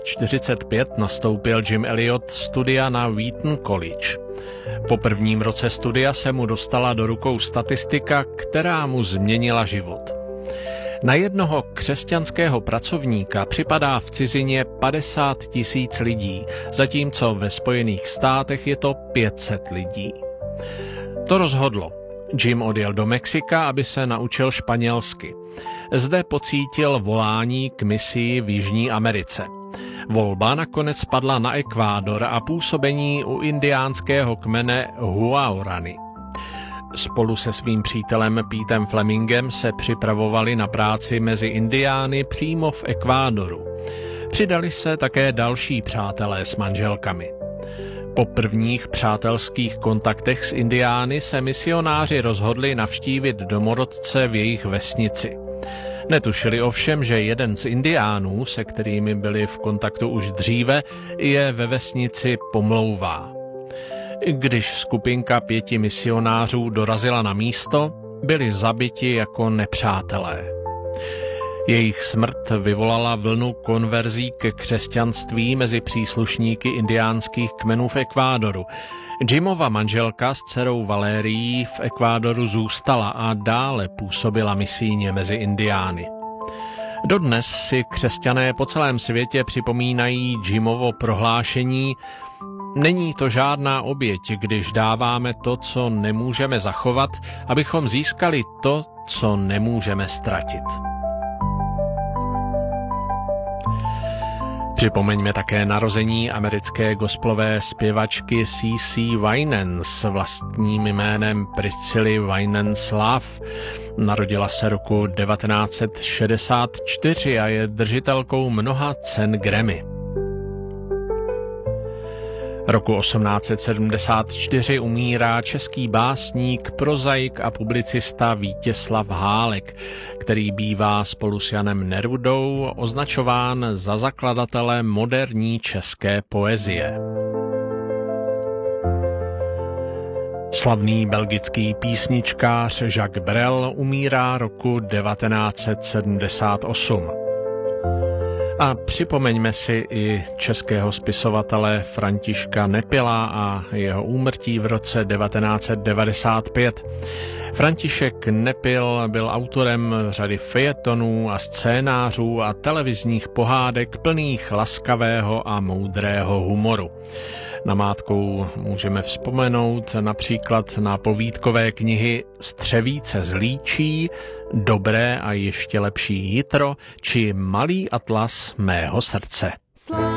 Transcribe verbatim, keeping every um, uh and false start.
čtyřicet pět nastoupil Jim Elliot studia na Wheaton College. Po prvním roce studia se mu dostala do rukou statistika, která mu změnila život. Na jednoho křesťanského pracovníka připadá v cizině padesát tisíc lidí, zatímco ve Spojených státech je to pět set lidí. To rozhodlo. Jim odjel do Mexika, aby se naučil španělsky. Zde pocítil volání k misii v Jižní Americe. Volba nakonec padla na Ekvádor a působení u indiánského kmene Huaorani. Spolu se svým přítelem Petem Flemingem se připravovali na práci mezi indiány přímo v Ekvádoru. Přidali se také další přátelé s manželkami. Po prvních přátelských kontaktech s indiány se misionáři rozhodli navštívit domorodce v jejich vesnici. Netušili ovšem, že jeden z indiánů, se kterými byli v kontaktu už dříve, je ve vesnici pomlouvá. Když skupinka pěti misionářů dorazila na místo, byli zabiti jako nepřátelé. Jejich smrt vyvolala vlnu konverzí ke křesťanství mezi příslušníky indiánských kmenů v Ekvádoru. Jimova manželka s dcerou Valérií v Ekvádoru zůstala a dále působila misijně mezi indiány. Dodnes si křesťané po celém světě připomínají Jimovo prohlášení: není to žádná oběť, když dáváme to, co nemůžeme zachovat, abychom získali to, co nemůžeme ztratit. Připomeňme také narození americké gospelové zpěvačky C C Winans s vlastním jménem Priscilla Winans Love. Narodila se roku devatenáct set šedesát čtyři a je držitelkou mnoha cen Grammy. Roku osmnáct set sedmdesát čtyři umírá český básník, prozaik a publicista Vítězslav Hálek, který bývá spolu s Janem Nerudou označován za zakladatele moderní české poezie. Slavný belgický písničkář Jacques Brel umírá roku devatenáct set sedmdesát osm. A připomeňme si i českého spisovatele Františka Nepila a jeho úmrtí v roce devatenáct set devadesát pět. František Nepil byl autorem řady fejetonů a scénářů a televizních pohádek plných laskavého a moudrého humoru. Namátkou můžeme vzpomenout například na povídkové knihy Střevíce z Líčí, Dobré a ještě lepší jitro či Malý atlas mého srdce.